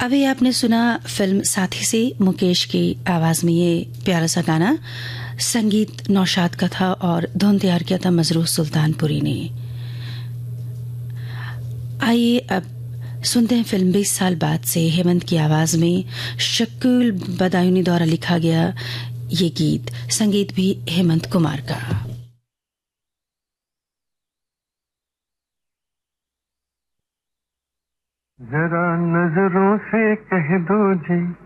अभी आपने सुना फिल्म साथी से मुकेश की आवाज में ये प्यारा सा गाना। संगीत नौशाद का था और धुन तैयार किया था मजरूह सुल्तानपुरी ने। आइए अब सुनते हैं फिल्म 20 साल बाद से हेमंत की आवाज में शक्कुल बदायूनी द्वारा लिखा गया ये गीत, संगीत भी हेमंत कुमार का। जरा नजरों से कह दो जी